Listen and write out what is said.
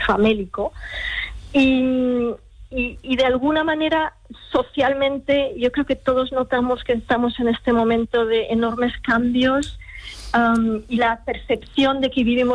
famélico. Y de alguna manera, socialmente, yo creo que todos notamos que estamos en este momento de enormes cambios, y la percepción de que vivimos